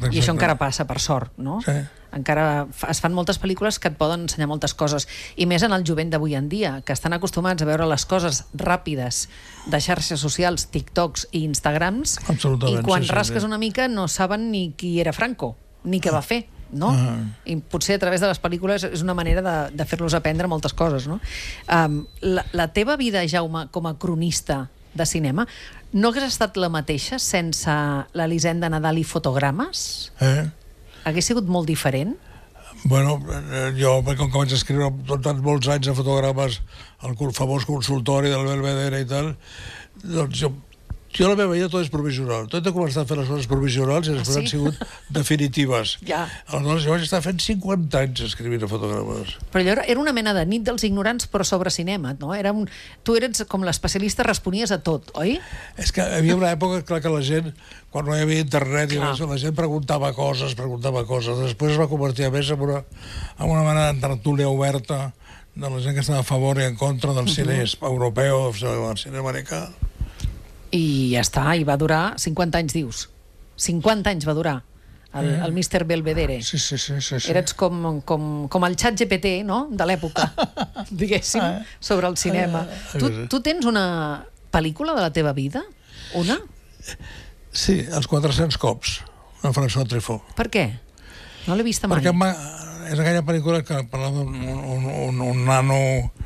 I això encara passa, per sort, no? Sí. Encara es fan moltes pel·lícules que et poden ensenyar moltes coses. I més en el jovent d'avui en dia, que estan acostumats a veure les coses ràpides de xarxes socials, TikToks i Instagrams, Absolutament, i quan sí, rasques una mica no saben ni qui era Franco, ni què va fer, no? I potser a través de les pel·lícules és una manera de fer-los aprendre moltes coses, no? La teva vida, Jaume, com a cronista de cinema, no hagués estat la mateixa sense l'Elisenda Nadal i Fotogrames? Hagués sigut molt diferent? Bueno, jo, com que vaig escriure tants molts anys de fotogrames al famós consultori del Belvedere i tal, doncs jo la meva vida tot és provisional. Tot he començat a fer les coses provisionals i després han sigut definitives. Aleshores, jo vaig estar fent 50 anys escrivint fotogrames. Però allò era una mena de nit dels ignorants, però sobre cinema, no? Tu eres com l'especialista, responies a tot, oi? És que hi havia una època, clar, que la gent, quan no hi havia internet, la gent preguntava coses. Després es va convertir a més en una mena de tertúlia oberta de la gent que estava a favor i en contra del cine europeu, del cine americà. I ja està, i va durar 50 anys, dius. 50 anys va durar el Mr. Belvedere. Sí. Eres com el xat GPT, no?, de l'època, diguéssim, sobre el cinema. Tu tens una pel·lícula de la teva vida? Una? Sí, els 400 cops, en François Truffaut. Per què? No l'he vista mai. Perquè és aquella pel·lícula que parlava d'un nano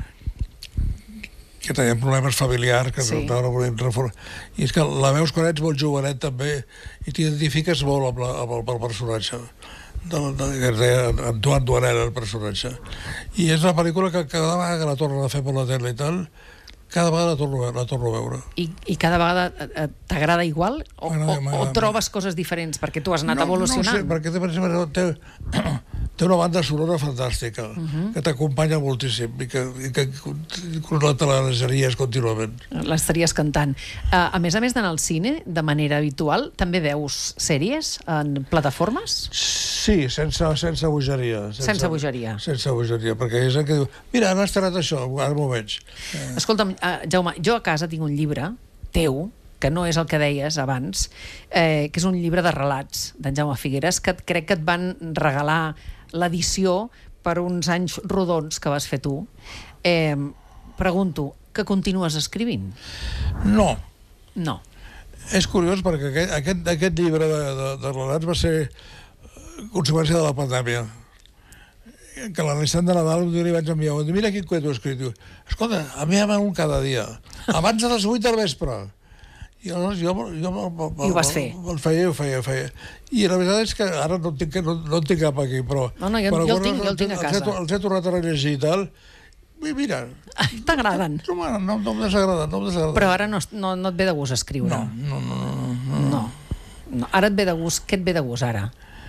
que tenia problemes familiars, que no volien reformar. I és que la veus quan ets molt jovenet també i t'identifiques molt amb el personatge. Antoine Douanel, el personatge. I és una pel·lícula que cada vegada que la tornen a fer per la tele i tal, cada vegada la torno a veure. I cada vegada t'agrada igual? O trobes coses diferents perquè tu has anat evolucionant? No sé, perquè té una banda sonora fantàstica que t'acompanya moltíssim i que te la leseries contínuament. L'estaries cantant. A més d'anar al cine de manera habitual, també veus sèries en plataformes? Sí, sense bogeria. Sense bogeria. Sense bogeria, perquè és el que diu, mira, han estrenat això, ara m'ho veig. Escolta'm, Jaume, jo a casa tinc un llibre teu, que no és el que deies abans, que és un llibre de relats d'en Jaume Figueras, que crec que et van regalar l'edició per uns anys rodons que vas fer tu. Pregunto, que continues escrivint? No. No. És curiós perquè aquest llibre de relats va ser conseqüència de la pandèmia. Que l'Elisenda Nadal un dia li vaig enviar, mira quin cuento he escrit. Escolta, a mi un cada dia, abans de les 8 del vespre. I aleshores jo ho vas fer? Ho feia. I la veritat és que ara no en tinc cap aquí, però... No, jo el tinc a casa. Els he tornat a rellegir i tal, i mira... T'agraden? No em desagraden. Però ara no et ve de gust escriure? No. Ara et ve de gust... Què et ve de gust, ara?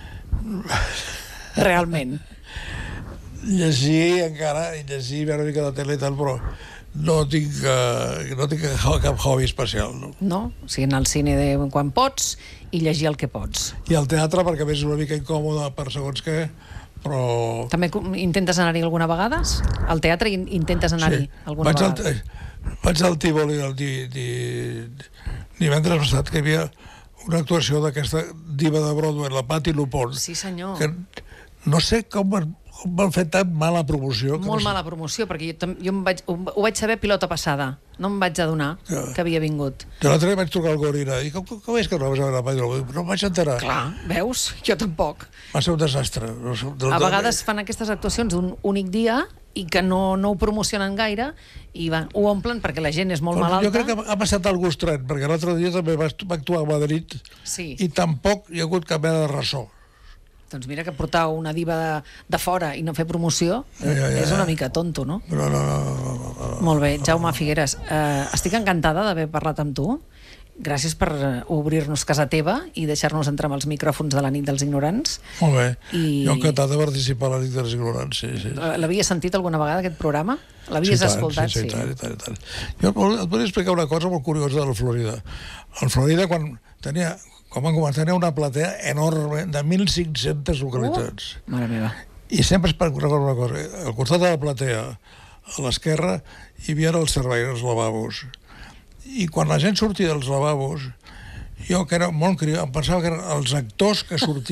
Realment. Llegir encara, llegir, veure una mica de tele i tal, però no tinc cap hobby especial. No? O sigui, anar al cine quan pots i llegir el que pots. I al teatre, perquè a més és una mica incòmode per segons què, però... També intentes anar-hi alguna vegada? Al teatre intentes anar-hi alguna vegada? Vaig al Tívoli divendres passat, que hi havia una actuació d'aquesta diva de Broadway, la Patti LuPone. Sí, senyor. Que no sé com van fer tan mala promoció. Molt mala promoció, perquè jo ho vaig saber pilota passada. No em vaig adonar que havia vingut. Jo l'altre dia vaig trucar al Gorina i com és que no vas a veure la Patti LuPone? No em vaig enterar. Clar, veus? Jo tampoc. Va ser un desastre. A vegades fan aquestes actuacions d'un únic dia i que no ho promocionen gaire i ho omplen perquè la gent és molt malalta. Jo crec que ha passat algú estrany, perquè l'altre dia també va actuar a Madrid i tampoc hi ha hagut cap mena de ressò. Doncs mira que portar una diva de fora i no fer promoció és una mica tonto, no? No. Molt bé, Jaume Figueras, estic encantada d'haver parlat amb tu. Gràcies per obrir-nos casa teva i deixar-nos entrar amb els micròfons de la nit dels ignorants. Molt bé. Jo encantat de participar a la nit dels ignorants, sí. L'havies sentit alguna vegada, aquest programa? L'havies escoltat? Sí, tant. Jo et volia explicar una cosa molt curiosa de la Florida. A Florida, quan van començar, tenia una platea enorme de 1.500 localitats. Mare meva. I sempre es recorda una cosa. Al costat de la platea, a l'esquerra, hi havia el servei, els lavabos. I quan la gent sortia dels lavabos, jo, que era molt criat, em pensava que eren els actors que sortien